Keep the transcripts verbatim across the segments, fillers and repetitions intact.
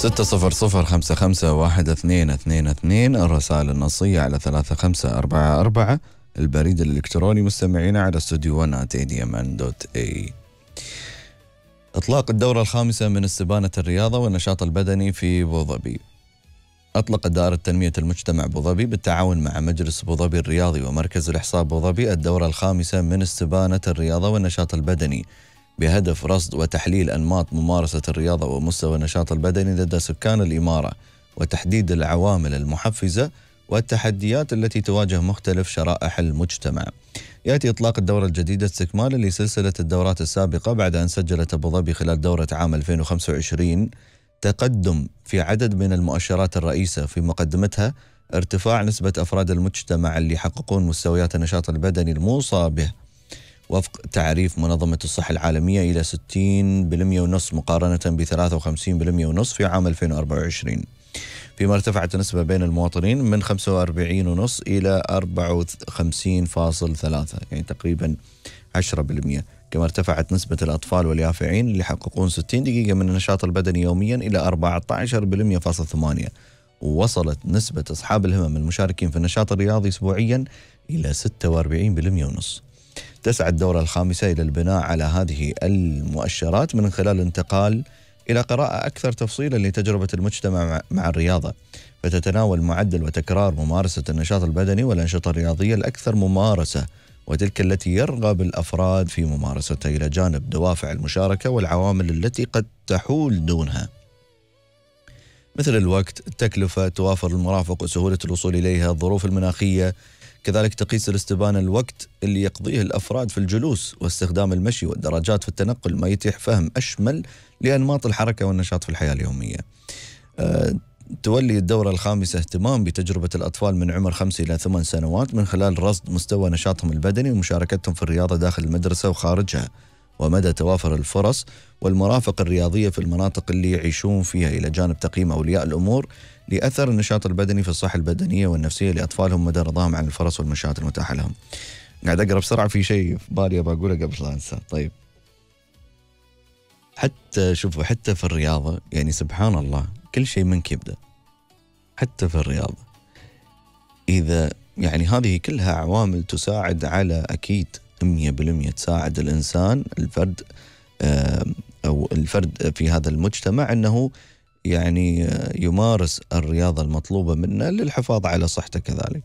ستة صفر صفر خمسة خمسة واحد اثنين اثنين اثنين، الرسائل النصية على ثلاثة خمسة أربعة أربعة، البريد الإلكتروني مستمعين على استوديو ون آت إيه دي إم إن دوت إيه. إطلاق الدورة الخامسة من استبانة الرياضة والنشاط البدني في أبوظبي. أطلقت دائرة تنمية المجتمع أبوظبي بالتعاون مع مجلس أبوظبي الرياضي ومركز الإحصاء أبوظبي الدورة الخامسة من استبانة الرياضة والنشاط البدني بهدف رصد وتحليل أنماط ممارسة الرياضة ومستوى النشاط البدني لدى سكان الإمارة، وتحديد العوامل المحفزة والتحديات التي تواجه مختلف شرائح المجتمع. يأتي إطلاق الدورة الجديدة استكمالا لسلسلة الدورات السابقة بعد أن سجلت أبوظبي خلال دورة عام ألفين وخمسة وعشرين تقدم في عدد من المؤشرات الرئيسة، في مقدمتها ارتفاع نسبة أفراد المجتمع اللي يحققون مستويات النشاط البدني الموصى به وفق تعريف منظمة الصحة العالمية إلى ستين بالمئة ونص مقارنة ب ثلاثة وخمسين بالمئة ونص في عام ألفين وأربعة وعشرين، فيما ارتفعت النسبة بين المواطنين من خمسة وأربعين فاصلة خمسة إلى أربعة وخمسين فاصلة ثلاثة، يعني تقريبا عشرة بالمئة. كما ارتفعت نسبة الأطفال واليافعين اللي يحققون ستين دقيقة من النشاط البدني يوميا إلى أربعة عشر بالمئة فاصلة ثمانية، ووصلت نسبة أصحاب الهمم المشاركين في النشاط الرياضي أسبوعيا إلى ستة وأربعين بالمئة ونص. تسعى الدورة الخامسة إلى البناء على هذه المؤشرات من خلال الانتقال إلى قراءة أكثر تفصيلا لتجربة المجتمع مع الرياضة، فتتناول معدل وتكرار ممارسة النشاط البدني والأنشطة الرياضية الأكثر ممارسة وتلك التي يرغب الأفراد في ممارستها، إلى جانب دوافع المشاركة والعوامل التي قد تحول دونها مثل الوقت، التكلفة، توافر المرافق وسهولة الوصول إليها، الظروف المناخية. كذلك تقيس الاستبانة الوقت اللي يقضيه الأفراد في الجلوس واستخدام المشي والدراجات في التنقل، ما يتيح فهم أشمل لأنماط الحركة والنشاط في الحياة اليومية. أه تولي الدورة الخامسة اهتمام بتجربة الأطفال من عمر خمس إلى ثمان سنوات من خلال رصد مستوى نشاطهم البدني ومشاركتهم في الرياضة داخل المدرسة وخارجها، ومدى توافر الفرص والمرافق الرياضية في المناطق اللي يعيشون فيها، إلى جانب تقييم أولياء الأمور لأثر النشاط البدني في الصحة البدنية والنفسية لأطفالهم مدى رضاهم عن الفرص والمنشآت المتاحة لهم. قاعد أقرأ بسرعة في شيء في بالي بقوله قبل لا أنسى. طيب، حتى شوفوا حتى في الرياضة، يعني سبحان الله كل شيء منك يبدأ. حتى في الرياضة إذا يعني هذه كلها عوامل تساعد على أكيد مية بالمية تساعد الإنسان الفرد أو الفرد في هذا المجتمع أنه يعني يمارس الرياضة المطلوبة منه للحفاظ على صحته كذلك.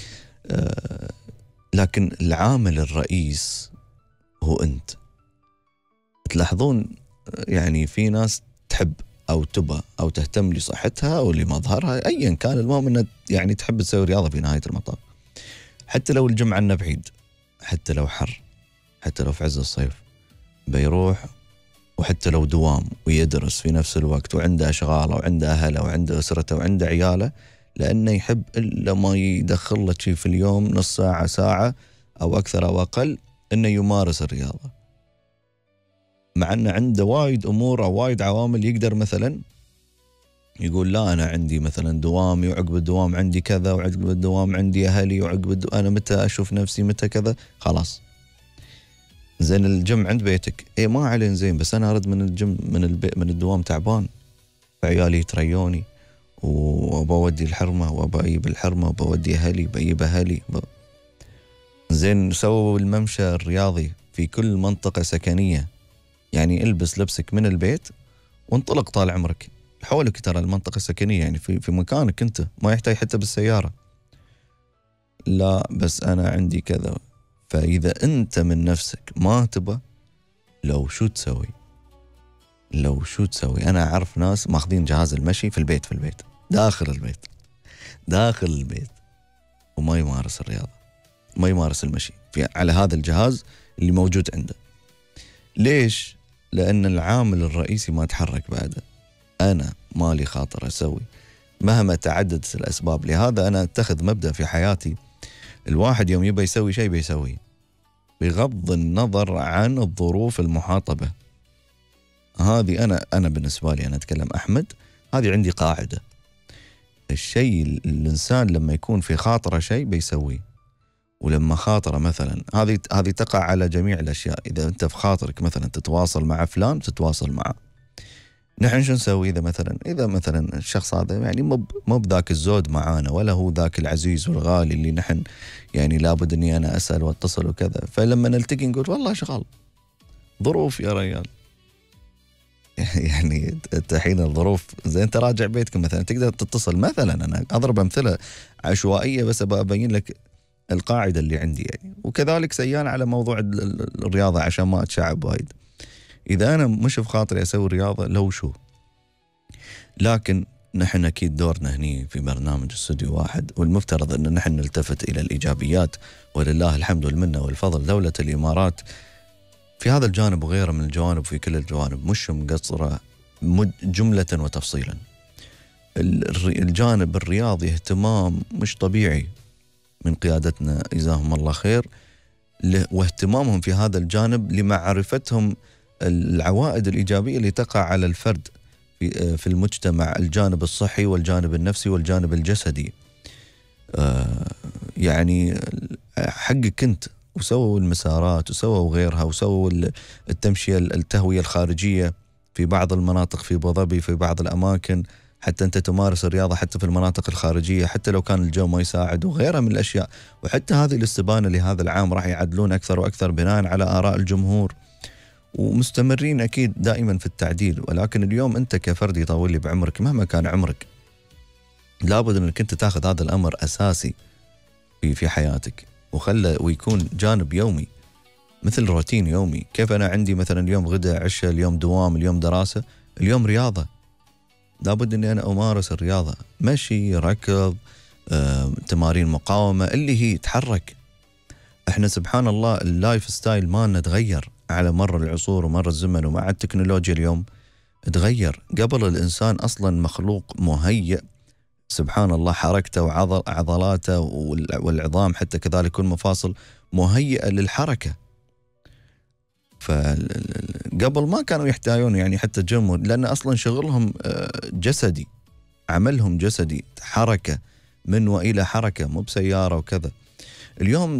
لكن العامل الرئيس هو أنت. تلاحظون يعني في ناس تحب أو تبى أو تهتم لصحتها أو لمظهرها أيا كان، المهم أنها يعني تحب تسوي رياضة في نهاية المطاف، حتى لو الجيم عنه بعيد، حتى لو حر، حتى لو في عز الصيف بيروح، وحتى لو دوام ويدرس في نفس الوقت وعنده أشغاله وعنده أهله وعنده أسرته وعنده عياله، لأنه يحب إلا ما يدخل لك شيء في اليوم نص ساعة ساعة أو أكثر أو أقل إنه يمارس الرياضة، مع أنه عنده وايد أمور أو وايد عوامل يقدر مثلا يقول لا أنا عندي مثلا دوامي وعقب الدوام عندي كذا وعقب الدوام عندي أهلي وعقب الدوام أنا متى أشوف نفسي متى كذا، خلاص زين الجيم عند بيتك إيه ما عليه زين، بس أنا أرد من الجيم من البي من الدوام تعبان، فعيالي يتريوني وبودي الحرمة وبجيب الحرمة وبودي أهلي بجيب أهلي ب... زين سووا الممشى الرياضي في كل منطقة سكنية، يعني البس لبسك من البيت وانطلق طال عمرك حولك، ترى المنطقة السكنية يعني في في مكانك أنت، ما يحتاج حتى بالسيارة. لا بس أنا عندي كذا. فإذا أنت من نفسك ما تبى، لو شو تسوي لو شو تسوي أنا أعرف ناس ماخذين جهاز المشي في البيت في البيت داخل البيت داخل البيت وما يمارس الرياضة، ما يمارس المشي في على هذا الجهاز اللي موجود عنده. ليش؟ لأن العامل الرئيسي ما تحرك بعده. أنا مالي خاطر أسوي مهما تعددت الأسباب. لهذا أنا أتخذ مبدأ في حياتي، الواحد يوم يبي يسوي شيء بيسويه بغض النظر عن الظروف المحاطة به. هذه أنا أنا بالنسبة لي أنا أتكلم أحمد، هذه عندي قاعدة، الشيء الإنسان لما يكون في خاطره شيء بيسويه، ولما خاطره مثلا هذه هذه تقع على جميع الأشياء. إذا أنت في خاطرك مثلا تتواصل مع فلان تتواصل معه، نحن شو نسوي إذا مثلا إذا مثلا الشخص هذا يعني مو مو بذاك الزود معانا، ولا هو ذاك العزيز والغالي اللي نحن يعني لابد إني أنا أسأل وأتصل وكذا، فلما نلتقي نقول والله شغال، ظروف يا ريال. يعني انت حين الظروف زين تراجع بيتكم مثلا تقدر تتصل مثلا، انا اضرب امثله عشوائيه بس ابى ابين لك القاعده اللي عندي يعني. وكذلك سيان على موضوع الرياضه عشان ما اتشعب وايد، اذا انا مش بخاطري اسوي رياضه لو شو، لكن نحن اكيد دورنا هني في برنامج استوديو واحد، والمفترض ان نحن نلتفت الى الايجابيات، ولله الحمد والمنه والفضل دوله الامارات في هذا الجانب وغيره من الجوانب، في كل الجوانب مش مقصرة جملة وتفصيلا. الجانب الرياضي اهتمام مش طبيعي من قيادتنا جزاهم الله خير، واهتمامهم في هذا الجانب لمعرفتهم العوائد الإيجابية اللي تقع على الفرد في في المجتمع، الجانب الصحي والجانب النفسي والجانب الجسدي. يعني حقك انت، وسووا المسارات وسووا غيرها، وسووا التمشية التهوية الخارجية في بعض المناطق في أبو ظبي، في بعض الأماكن حتى أنت تمارس الرياضة حتى في المناطق الخارجية حتى لو كان الجو ما يساعد، وغيرها من الأشياء. وحتى هذه الاستبانة لهذا العام راح يعدلون أكثر وأكثر بناء على آراء الجمهور، ومستمرين أكيد دائما في التعديل. ولكن اليوم أنت كفرد يطول لي بعمرك مهما كان عمرك، لابد أنك أنت تأخذ هذا الأمر أساسي في في حياتك، وخله ويكون جانب يومي مثل روتين يومي. كيف أنا عندي مثلا اليوم غدا عشاء، اليوم دوام، اليوم دراسة، اليوم رياضة، لابد أني أنا أمارس الرياضة، مشي، ركض، آه، تمارين مقاومة، اللي هي تحرك. احنا سبحان الله اللايف ستايل مالنا تغير على مر العصور ومر الزمن، ومع التكنولوجيا اليوم تغير. قبل الإنسان أصلا مخلوق مهيئ سبحان الله، حركته وعضلاته والعظام حتى كذلك والمفاصل مهيئة للحركة. فقبل ما كانوا يحتاجون يعني حتى جيم، لأن أصلا شغلهم جسدي، عملهم جسدي، حركة من وإلى حركة، مو بسيارة وكذا. اليوم